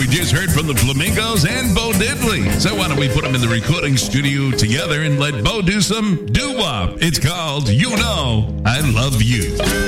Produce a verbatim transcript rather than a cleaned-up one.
just heard from the Flamingos and Bo Diddley. So why don't we put them in the recording studio together and let Bo do some doo-wop. It's called You Know I Love You.